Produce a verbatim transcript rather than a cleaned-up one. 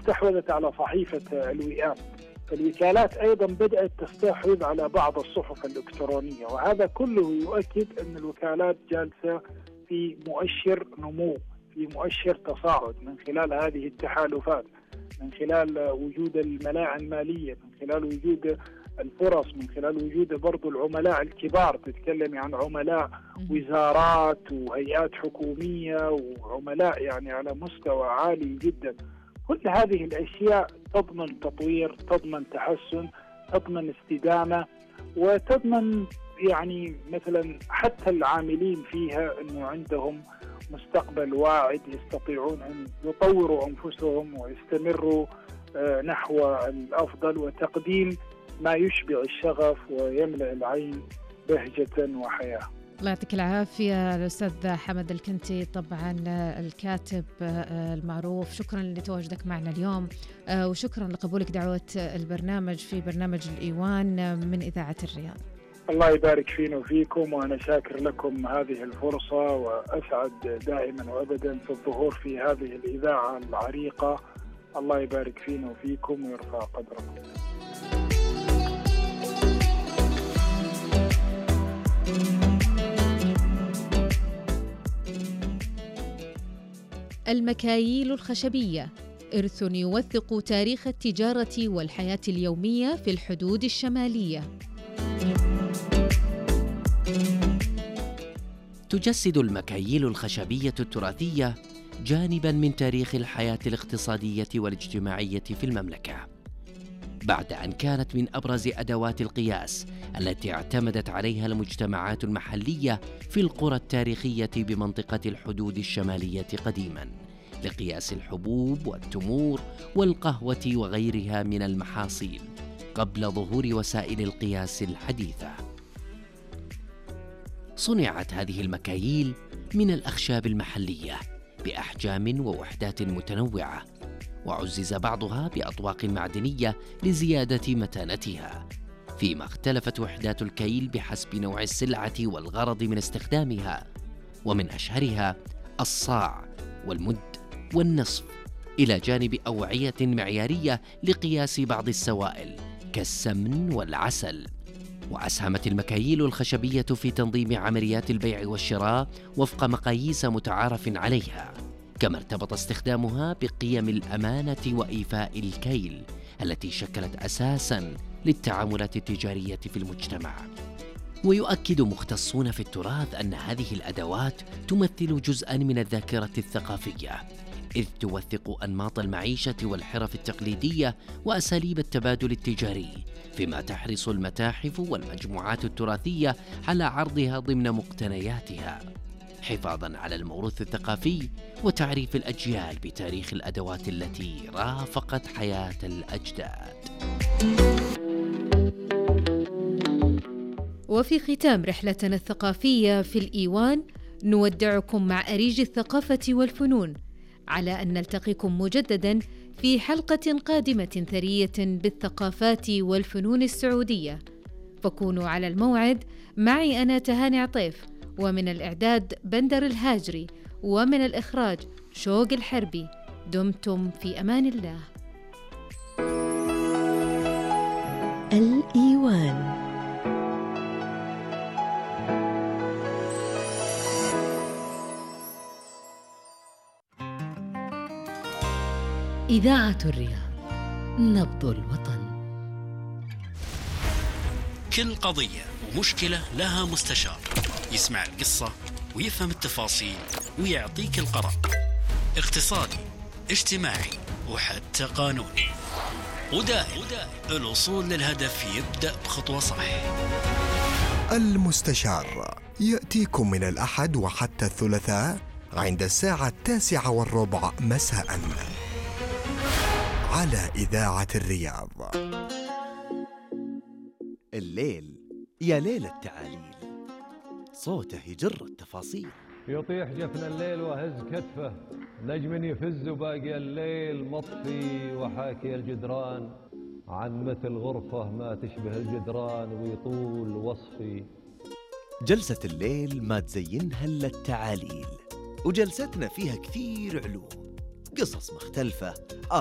استحوذت على صحيفة الوئام. الوكالات أيضا بدأت تستحوذ على بعض الصحف الإلكترونية، وهذا كله يؤكد أن الوكالات جالسة في مؤشر نمو، في مؤشر تصاعد، من خلال هذه التحالفات، من خلال وجود الملاعب المالية، من خلال وجود الفرص، من خلال وجود برضو العملاء الكبار. تتكلم عن عملاء وزارات وهيئات حكومية وعملاء يعني على مستوى عالي جدا. كل هذه الأشياء تضمن تطوير، تضمن تحسن، تضمن استدامة، وتضمن يعني مثلا حتى العاملين فيها أنه عندهم مستقبل واعد، يستطيعون أن يطوروا أنفسهم ويستمروا نحو الأفضل وتقديم ما يشبع الشغف ويملأ العين بهجة وحياة. الله يعطيك العافية الأستاذ حمد الكنتي، طبعا الكاتب المعروف. شكرا لتواجدك معنا اليوم، وشكرا لقبولك دعوة البرنامج في برنامج الإيوان من إذاعة الرياض. الله يبارك فينا وفيكم، وأنا شاكر لكم هذه الفرصة، وأسعد دائما وأبدا في الظهور في هذه الإذاعة العريقة. الله يبارك فينا وفيكم ويرفع قدركم. المكاييل الخشبية إرث يوثق تاريخ التجارة والحياة اليومية في الحدود الشمالية. تجسد المكاييل الخشبية التراثية جانباً من تاريخ الحياة الاقتصادية والاجتماعية في المملكة، بعد أن كانت من أبرز أدوات القياس التي اعتمدت عليها المجتمعات المحلية في القرى التاريخية بمنطقة الحدود الشمالية قديماً، لقياس الحبوب والتمور والقهوة وغيرها من المحاصيل قبل ظهور وسائل القياس الحديثة. صنعت هذه المكاييل من الأخشاب المحلية بأحجام ووحدات متنوعة، وعزز بعضها بأطواق معدنية لزيادة متانتها، فيما اختلفت وحدات الكيل بحسب نوع السلعة والغرض من استخدامها، ومن أشهرها الصاع والمد والنصف، إلى جانب أوعية معيارية لقياس بعض السوائل كالسمن والعسل. وأسهمت المكاييل الخشبية في تنظيم عمليات البيع والشراء وفق مقاييس متعارف عليها، كما ارتبط استخدامها بقيم الأمانة وإيفاء الكيل التي شكلت أساساً للتعاملات التجارية في المجتمع. ويؤكد مختصون في التراث أن هذه الأدوات تمثل جزءاً من الذاكرة الثقافية، إذ توثق أنماط المعيشة والحرف التقليدية وأساليب التبادل التجاري، فيما تحرص المتاحف والمجموعات التراثية على عرضها ضمن مقتنياتها، حفاظاً على الموروث الثقافي وتعريف الأجيال بتاريخ الأدوات التي رافقت حياة الأجداد. وفي ختام رحلتنا الثقافية في الإيوان، نودعكم مع أريج الثقافة والفنون، على أن نلتقيكم مجدداً في حلقة قادمة ثرية بالثقافات والفنون السعودية. فكونوا على الموعد معي أنا تهاني عطيف، ومن الإعداد بندر الهاجري، ومن الإخراج شوق الحربي. دمتم في أمان الله. الإيوان، إذاعة الرياض، نبض الوطن. كل قضية ومشكلة لها مستشار يسمع القصة ويفهم التفاصيل ويعطيك القرار، اقتصادي، اجتماعي، وحتى قانوني. ودائم الوصول للهدف يبدأ بخطوة صح. المستشار يأتيكم من الأحد وحتى الثلاثاء عند الساعة التاسعة والربع مساء على إذاعة الرياض. الليل يا ليل التعاليل، صوته يجر التفاصيل. يطيح جفن الليل وهز كتفه، نجم يفز باقي الليل مطفي، وحاكي الجدران عن مثل غرفة ما تشبه الجدران، ويطول وصفي. جلسة الليل ما تزينها إلا التعاليل، وجلستنا فيها كثير علوم، قصص مختلفة،